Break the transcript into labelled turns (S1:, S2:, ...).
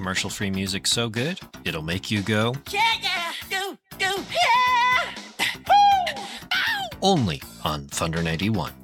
S1: commercial-free music so good, it'll make you go,
S2: Yeah, yeah, go, go, yeah! Woo! Ow!
S1: only on Thunder 91.